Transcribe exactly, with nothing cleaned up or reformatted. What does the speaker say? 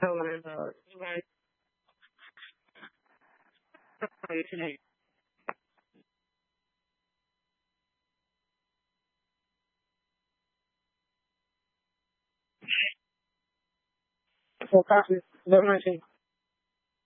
Oh my God. You guys are today. For coffee. Don't mention.